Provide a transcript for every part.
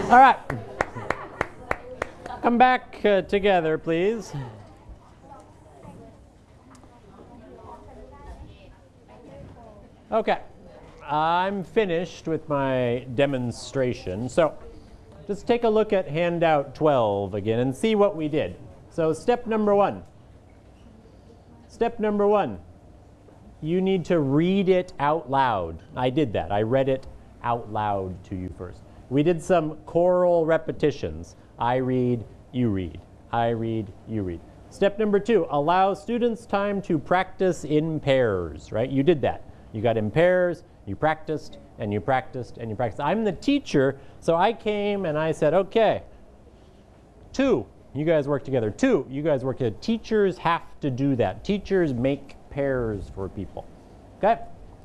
All right. Come back together, please. Okay. I'm finished with my demonstration. So just take a look at handout 12 again and see what we did. So step number one. Step number one. You need to read it out loud. I did that. I read it out loud to you first. We did some choral repetitions. I read, you read. I read, you read. Step number two, allow students time to practice in pairs, right? You did that. You got in pairs, you practiced, and you practiced, and you practiced. I'm the teacher, so I came and I said, okay, two, you guys work together. Two, you guys work together. Teachers have to do that. Teachers make pairs for people, okay?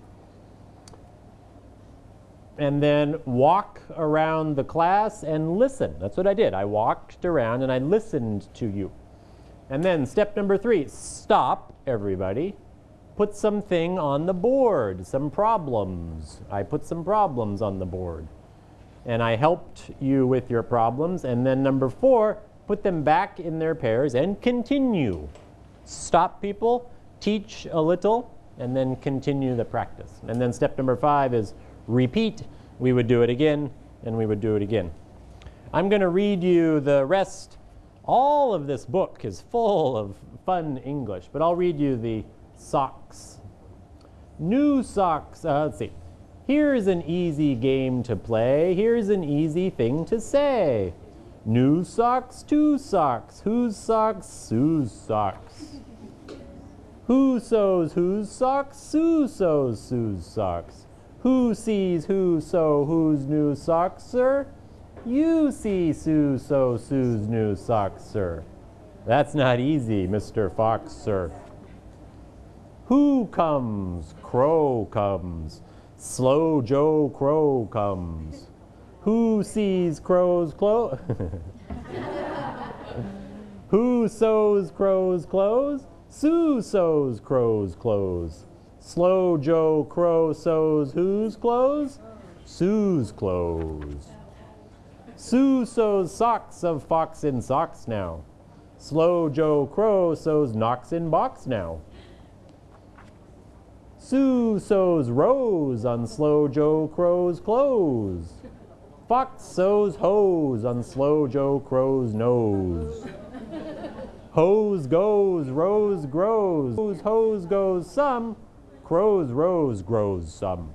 And then walk around the class and listen. That's what I did. I walked around and I listened to you. And then step number three, stop, everybody. Put something on the board, some problems. I put some problems on the board. And I helped you with your problems. And then number four, put them back in their pairs and continue. Stop, people, teach a little, and then continue the practice. And then step number five is repeat. We would do it again, and we would do it again. I'm going to read you the rest. All of this book is full of fun English, but I'll read you the socks. New socks. Let's see. Here's an easy game to play. Here's an easy thing to say. New socks, two socks. Whose socks? Sue's socks. Who sews whose socks? Sue sews Sue's socks. Who sees who sew whose new socks, sir? You see Sue sew Sue's new socks, sir. That's not easy, Mr. Fox, sir. Who comes? Crow comes. Slow Joe Crow comes. Who sees Crow's clothes? Who sews Crow's clothes? Sue sews Crow's clothes. Slow Joe Crow sews whose clothes? Sue's clothes. Sue sews socks of fox in socks now. Slow Joe Crow sews knocks in box now. Sue sews rows on Slow Joe Crow's clothes. Fox sews hose on Slow Joe Crow's nose. Hose goes, rose grows. Hose goes some, Crow's rose grows some.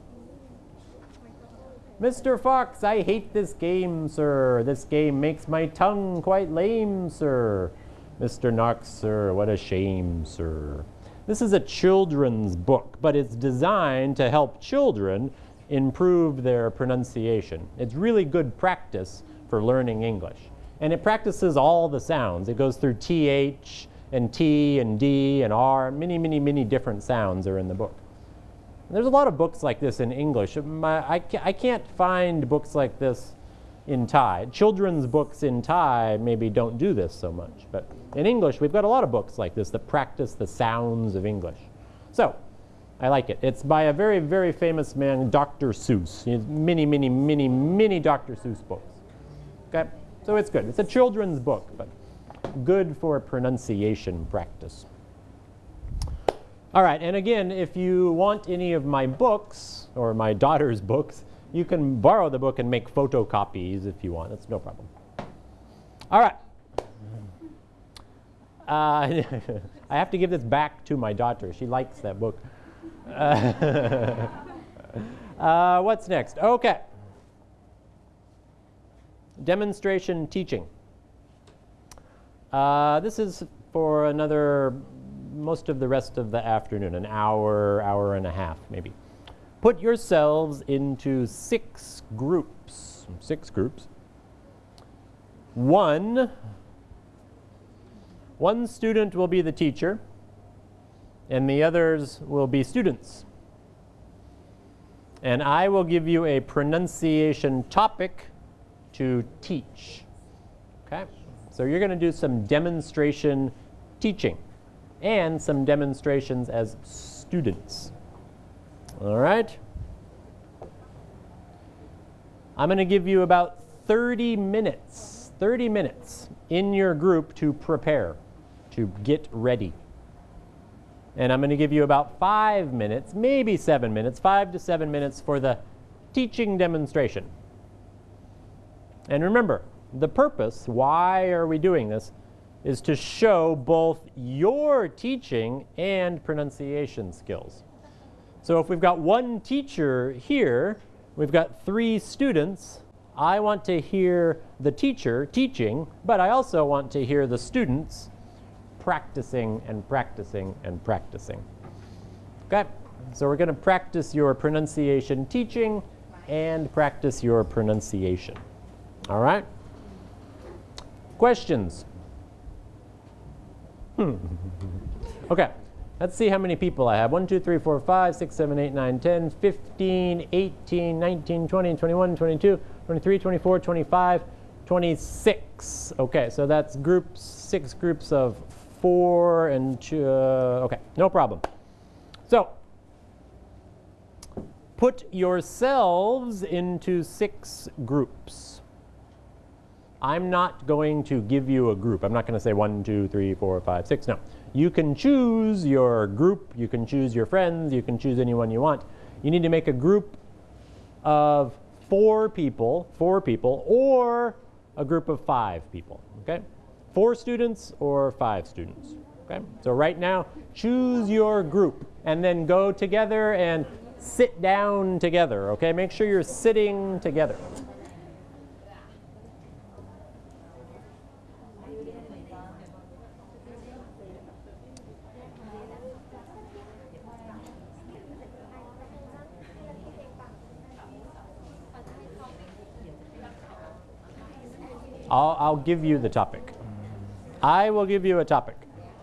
Mr. Fox, I hate this game, sir. This game makes my tongue quite lame, sir. Mr. Knox, sir, what a shame, sir. This is a children's book, but it's designed to help children improve their pronunciation. It's really good practice for learning English. And it practices all the sounds. It goes through TH and T and D and R. Many, many, many different sounds are in the book. And there's a lot of books like this in English. I can't find books like this in Thai. Children's books in Thai maybe don't do this so much. But in English, we've got a lot of books like this that practice the sounds of English. So I like it. It's by a very, very famous man, Dr. Seuss. He has many, many, many, many Dr. Seuss books. Okay? So it's good. It's a children's book, but good for pronunciation practice. All right, and again, if you want any of my books, or my daughter's books, you can borrow the book and make photocopies if you want. That's no problem. All right. I have to give this back to my daughter. She likes that book. What's next? Okay. Demonstration teaching. This is for most of the rest of the afternoon, an hour, hour and a half maybe. Put yourselves into 6 groups. 6 groups. One student will be the teacher, and the others will be students. And I will give you a pronunciation topic to teach. Okay? So you're going to do some demonstration teaching and some demonstrations as students. All right? I'm going to give you about 30 minutes in your group to prepare, to get ready. And I'm going to give you about 5 minutes, maybe 7 minutes, 5 to 7 minutes for the teaching demonstration. And remember, the purpose, why are we doing this, is to show both your teaching and pronunciation skills. So if we've got one teacher here, we've got 3 students. I want to hear the teacher teaching, but I also want to hear the students practicing and practicing and practicing. Okay, so we're going to practice your pronunciation teaching and practice your pronunciation. All right? Questions? Okay, let's see how many people I have. 1, 2, 3, 4, 5, 6, 7, 8, 9, 10, 15, 18, 19, 20, 21, 22, 23, 24, 25, 26. Okay, so that's groups, 6 groups of 4 and 2. Okay, no problem. So, put yourselves into 6 groups. I'm not going to give you a group. I'm not going to say 1, 2, 3, 4, 5, 6. No. You can choose your group. You can choose your friends. You can choose anyone you want. You need to make a group of 4 people, or a group of 5 people. Okay? 4 students or 5 students. Okay? So right now, choose your group and then go together and sit down together. Okay? Make sure you're sitting together. I'll give you the topic. I will give you a topic.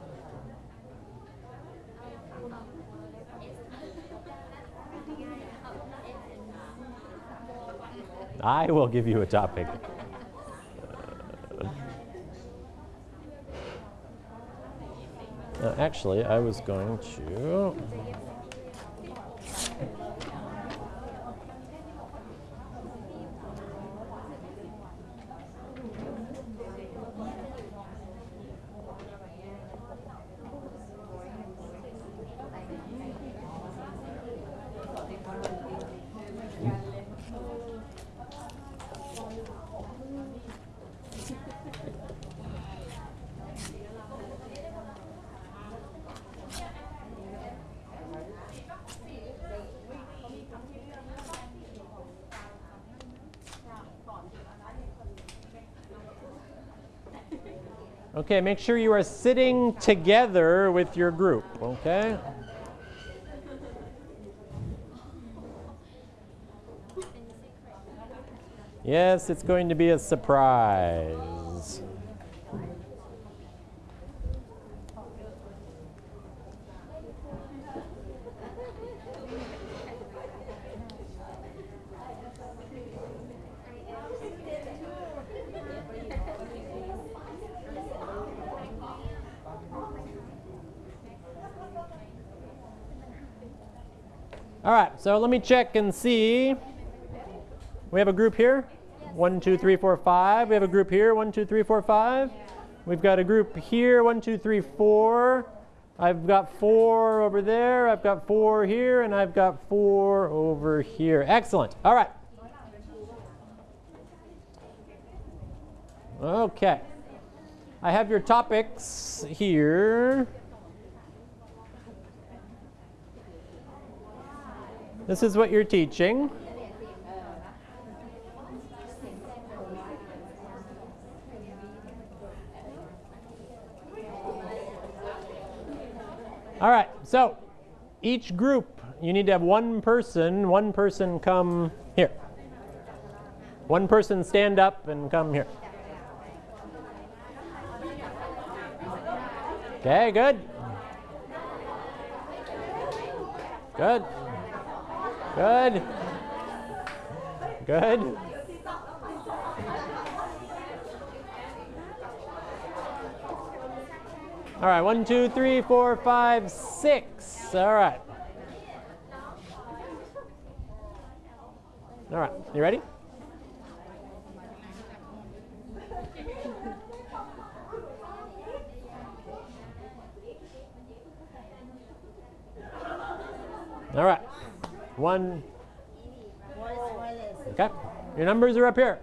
I will give you a topic. Actually, I was going to... Okay, make sure you are sitting together with your group, okay? Yes, it's going to be a surprise. All right, so let me check and see. We have a group here. 1, 2, 3, 4, 5. We have a group here. 1, 2, 3, 4, 5. We've got a group here. 1, 2, 3, 4. I've got 4 over there. I've got 4 here, and I've got 4 over here. Excellent. All right. Okay. I have your topics here. This is what you're teaching. All right, so each group, you need to have one person come here. One person stand up and come here. Okay, good. Good. Good. Good. All right, 1, 2, 3, 4, 5, 6. All right. All right, you ready? All right. One. Okay. Your numbers are up here.